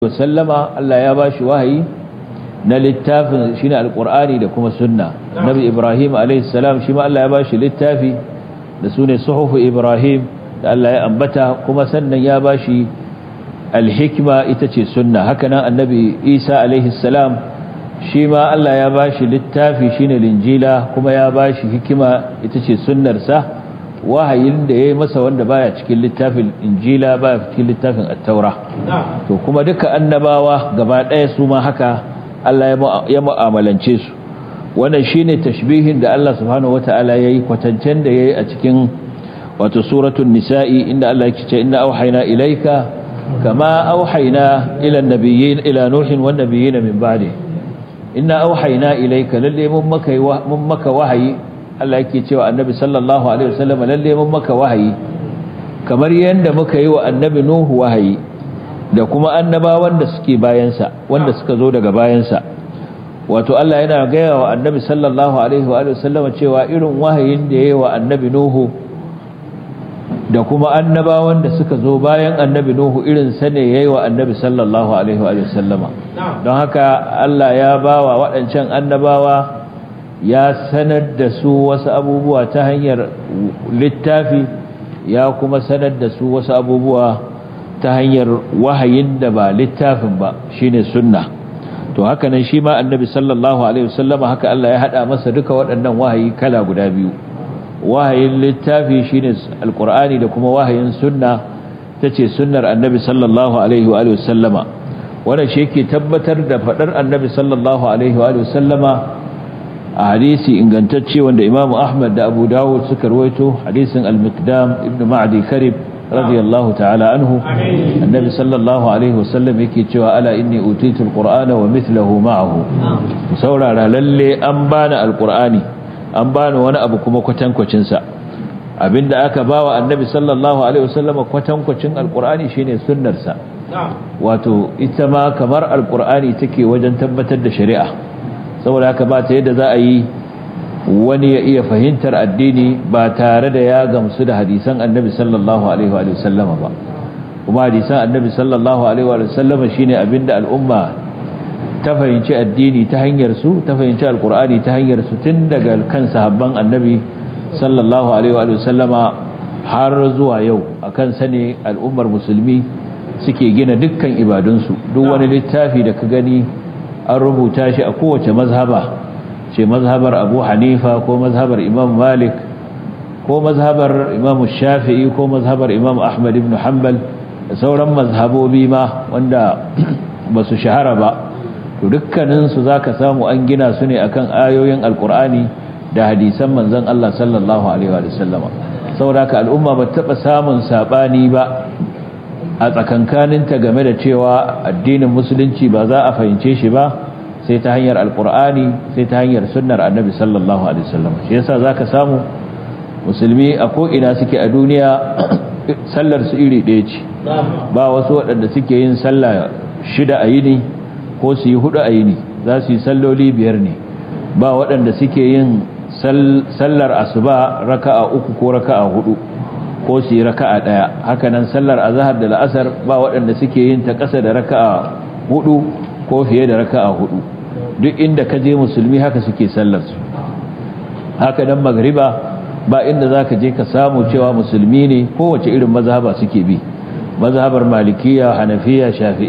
wasallama Allah ya bashi wahayi na littafin shine alqur'ani da kuma sunna. Nabi Ibrahim alayhi salam shi ma Allah ya bashi littafi da sune suhufu Ibrahim da Allah ya ambata, kuma sannan ya bashi alhikma ita ce sunna. Haka nan annabi Isa alayhi salam shi ma Allah ya bashi littafi shine linjila, kuma ya bashi hikima ita ce sunnarsa. Wahayin da ya yi masa wanda baya cikin littafin injila, baya cikin littafin attaura. To kuma duka annabawa gaba ɗaya su ma haka Allah ya mu'amalance su. Wannan shine tashbihin da Allah subhanahu wata'ala yayi, kwatancen da yayi a cikin wato suratul nisa'i, inda Allah yake ce inna auhayna ilayka kama auhayna ila an-nabiyyin ila nuhin wan nabiyyin min ba'di. Inna auhayna ilayka, lalle mun maka wahayi. Allah yake cewa annabi sallallahu alaihi wasallam lalle mun maka wahayi kamar yanda muka yi wa annabi nuhu wahayi da kuma annabawan da suke bayansa, wanda suka zo daga bayansa. Wato Allah yana gaya wa annabi sallallahu alaihi wasallam cewa irin wahayin da yayi wa annabi nuhu da kuma annabawan da suka zo bayan annabi nuhu irin sa ne yayi wa annabi sallallahu alaihi wasallama. Don haka Allah ya bawa waɗancan annabawa, ya sanar da su wasu abubuwa ta hanyar littafi, ya kuma sanar da su wasu abubuwa ta hanyar wahayin da ba littafin ba, shine sunna. To haka nan shi ma annabi sallallahu alaihi wasallama haka Allah ya hada masa duka waɗannan wahayi kala guda biyu. Wahayin littafi shine alqur'ani, da kuma wahayin sunna tace sunnar annabi sallallahu alaihi wasallama. Wannan shi yake tabbatar da fadar annabi sallallahu alaihi wasallama a hadisi ingantacce wanda Imam Ahmad da Abu Dawud suka rawaito, hadisin al-Miqdam ibn Ma'di Karib radiyallahu ta'ala anhu. Annabi sallallahu alaihi wasallam yake cewa ala inni utitu al-Qur'ana wa mithluhu ma'ahu. Saurara, lalle an bani al-Qur'ani, an bani wani abu kuma kwatankwacin sa. Abinda aka bawa Annabi sallallahu alaihi wasallam kwatankwacin al-Qur'ani shine sunnar sa. Wato ita ma kamar al-Qur'ani take wajen tabbatar da shari'a. Saboda haka ba ta yadda za a yi wani ya iya fahimtar addini ba tare da ya gamsu da hadisan annabi sallallahu alaihi wa sallama ba. Kuma hadisan annabi sallallahu alaihi wa sallama shine abinda al'umma ta fahimci addini ta hanyar su, ta fahimci alqur'ani ta hanyar su, tun daga kan sahabban annabi sallallahu alaihi wa sallama har zuwa yau. Akan sane al'ummar musulmi suke gina dukkan ibadunsu. Duk wani littafi da ka gani an rubuta shi a kowace mazhaba, ce mazhabar Abu Hanifa ko mazhabar Imam Malik ko mazhabar Imam Shafi'i ko mazhabar Imam Ahmad ibn Hanbal da sauran mazhabobi ma wanda ba su shahara ba, to dukkaninsu za ka samu an gina su ne akan ayoyin alkur'ani da hadisan manzon Allah sallallahu alaihi wa sallama. Saboda ka al'umma ba taɓa samun saɓani ba a tsakankaninta game da cewa addinin musulunci ba za a fahimce shi ba sai ta hanyar alkur'ani, sai ta hanyar sunnar annabi sallallahu alaihi wasallam. Shi yasa zaka samu musulmi a ko ina suke a duniya sallar su iri ɗaya ce. Ba wasu waɗanda suke yin sallah 6 a yini ko su yi 4 a yini, za su yi salloli 5 ne. Ba waɗanda suke yin sallar asuba raka'a 3 ko raka'a 4 ko su yi raka'a ɗaya. Haka nan sallar azhar da la'asar ba waɗanda suke yin ta ƙasa da raka'a 4 ko fiye da raka'a 4. Duk inda ka je musulmi haka suke sallar su. Haka nan magriba ba inda zaka je ka samu cewa musulmi ne kowace irin mazhaba suke bi, mazhabar malikiya, hanafiya, shafi'i